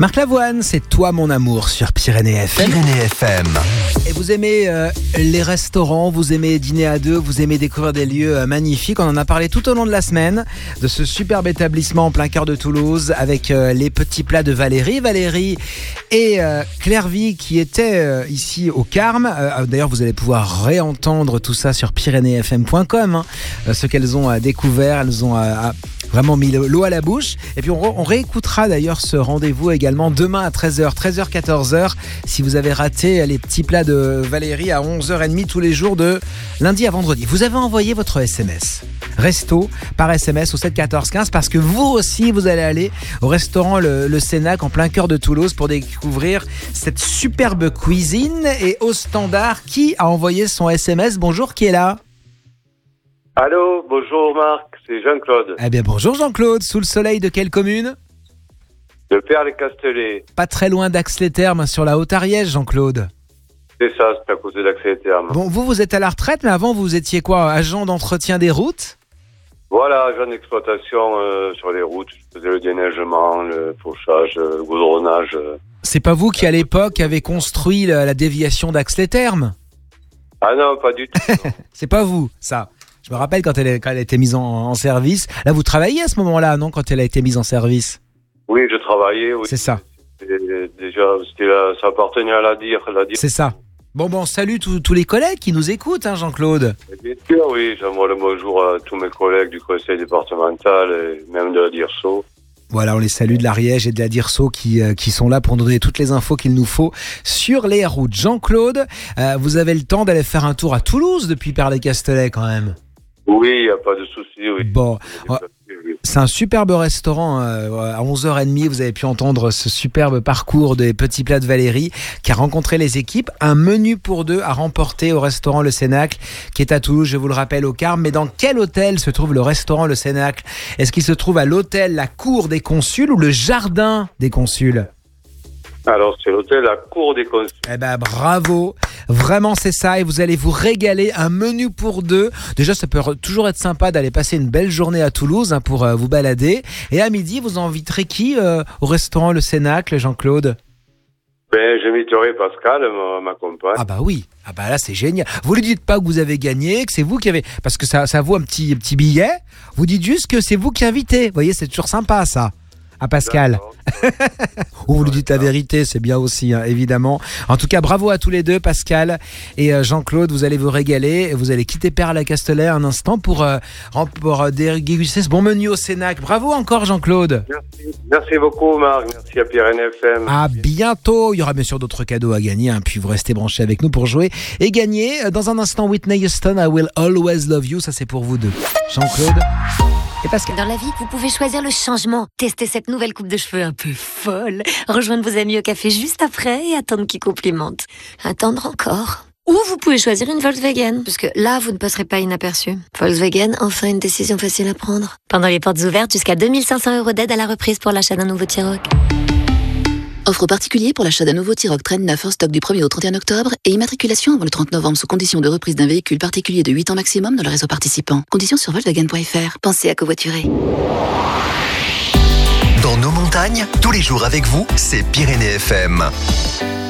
Marc Lavoine, c'est Toi mon amour sur Pyrénées FM. Pyrénées FM. Et vous aimez les restaurants, vous aimez dîner à deux, vous aimez découvrir des lieux magnifiques. On en a parlé tout au long de la semaine de ce superbe établissement en plein cœur de Toulouse avec les petits plats de Valérie. Valérie et Clairvy qui étaient ici au Carme. D'ailleurs, vous allez pouvoir réentendre tout ça sur pyrénéesfm.com. Ce qu'elles ont découvert, elles ont vraiment mis l'eau à la bouche. Et puis on réécoutera d'ailleurs ce rendez-vous également demain à 13h, 14h. Si vous avez raté les petits plats de Valérie à 11h30 tous les jours de lundi à vendredi. Vous avez envoyé votre SMS. Resto par SMS au 7 14 15 parce que vous aussi vous allez aller au restaurant le Cénac en plein cœur de Toulouse pour découvrir cette superbe cuisine. Et au standard, qui a envoyé son SMS? Bonjour, qui est là? Allô, bonjour Marc, c'est Jean-Claude. Eh bien bonjour Jean-Claude, sous le soleil de quelle commune? De Perles-et-Castellet. Pas très loin d'Ax-les-Thermes, sur la Haute-Ariège, Jean-Claude. C'est ça, c'est à côté d'Ax-les-Thermes. Bon, vous êtes à la retraite, mais avant vous étiez quoi? Agent d'entretien des routes? Voilà, agent d'exploitation sur les routes. Je faisais le déneigement, le fauchage, le goudronnage. C'est pas vous qui à l'époque avez construit la déviation d'Ax-les-Thermes? Ah non, pas du tout. C'est pas vous, ça. Je me rappelle quand elle a été mise en service. Là, vous travailliez à ce moment-là, non? Quand elle a été mise en service? Oui, je travaillais. Oui. C'est ça. Déjà, ça appartenait à la DIR. C'est ça. Bon, salut tous les collègues qui nous écoutent, hein, Jean-Claude. Et bien sûr, oui, j'envoie le bonjour à tous mes collègues du conseil départemental et même de la DIRSO. Voilà, on les salue de l'Ariège et de la DIRSO qui sont là pour nous donner toutes les infos qu'il nous faut sur les routes. Jean-Claude, vous avez le temps d'aller faire un tour à Toulouse depuis Perles-et-Castellet quand même? Oui, il n'y a pas de souci, oui. Bon, c'est un superbe restaurant. À 11h30, vous avez pu entendre ce superbe parcours des petits plats de Valérie qui a rencontré les équipes. Un menu pour deux à remporter au restaurant Le Cénacle qui est à Toulouse, je vous le rappelle, au Carme. Mais dans quel hôtel se trouve le restaurant Le Cénacle? Est-ce qu'il se trouve à l'hôtel La Cour des Consuls ou le Jardin des Consuls? Alors, c'est l'hôtel La Cour des Consuls. Eh ben, bravo. Vraiment, c'est ça. Et vous allez vous régaler. Un menu pour deux. Déjà, ça peut toujours être sympa d'aller passer une belle journée à Toulouse pour vous balader. Et à midi, vous inviterez qui au restaurant Le Cénacle, Jean-Claude? J'inviterai Pascal, ma compagne. Ah bah oui. Ah bah là, c'est génial. Vous lui dites pas que vous avez gagné, que c'est vous qui avez... Parce que ça vaut un petit billet. Vous dites juste que c'est vous qui invitez. Vous voyez, c'est toujours sympa, ça. À Pascal. Ou vous lui dites la vérité, c'est bien aussi, hein, évidemment. En tout cas, bravo à tous les deux, Pascal et Jean-Claude. Vous allez vous régaler. Vous allez quitter Perles-et-Castellet un instant pour déguster ce bon menu au Cénac. Bravo encore, Jean-Claude. Merci beaucoup, Marc. Merci à Pyrénées FM. À bientôt. Il y aura bien sûr d'autres cadeaux à gagner. Hein, puis vous restez branchés avec nous pour jouer et gagner. Dans un instant, Whitney Houston, I Will Always Love You. Ça, c'est pour vous deux. Jean-Claude et Pascal. Dans la vie, vous pouvez choisir le changement. Tester cette nouvelle coupe de cheveux un peu folle. Rejoindre vos amis au café juste après et attendre qu'ils complimentent. Attendre encore. Ou vous pouvez choisir une Volkswagen. Parce que là, vous ne passerez pas inaperçu. Volkswagen, enfin une décision facile à prendre. Pendant les portes ouvertes, jusqu'à 2500 € d'aide à la reprise pour l'achat d'un nouveau T-Roc. Offre particulière pour l'achat d'un nouveau T-Roc Train 9 en stock du 1er au 31 octobre et immatriculation avant le 30 novembre sous condition de reprise d'un véhicule particulier de 8 ans maximum dans le réseau participant. Conditions sur Volkswagen.fr. Pensez à covoiturer. Dans nos montagnes, tous les jours avec vous, c'est Pyrénées FM.